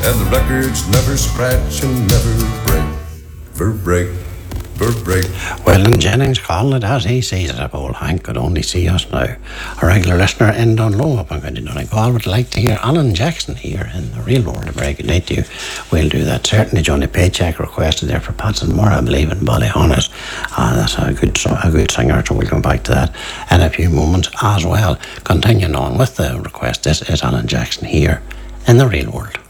and the records never scratch and never break. Well, and Jennings calling it as he sees it. If old Hank could only see us now. A regular listener in Dunlow up on County Donegal would like to hear Alan Jackson here in the real world of breaking it to you. We'll do that. Certainly Johnny Paycheck requested there for Patson Moore, I believe, in Ballyhonnet. That's a good singer, so we'll come back to that in a few moments as well. Continuing on with the request, this is Alan Jackson here in the real world.